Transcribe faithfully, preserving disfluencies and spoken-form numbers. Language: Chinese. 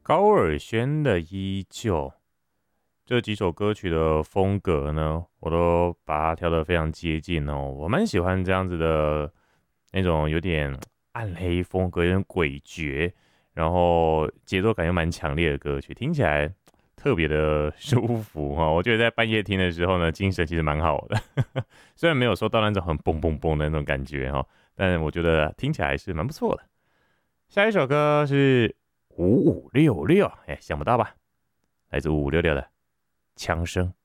高尔宣的《依旧》这几首歌曲的风格呢，我都把它调得非常接近哦。我蛮喜欢这样子的那种有点暗黑风格，有点诡谲，然后节奏感又蛮强烈的歌曲，听起来特别的舒服哈、哦。我觉得在半夜听的时候呢，精神其实蛮好的，虽然没有收到那种很蹦蹦蹦的那种感觉哈、哦，但我觉得听起来还是蛮不错的。下一首歌是五五六六，哎，想不到吧？来自五五六六的枪声。